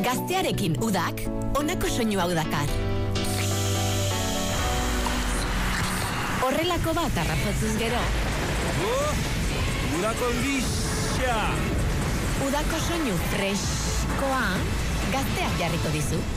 Gaztearekin udak, honako soinu hau dakar. Horrelako bat harrapatzuz gero. Udako lisa! Udako soinu freskoa, gazteak jarriko dizu.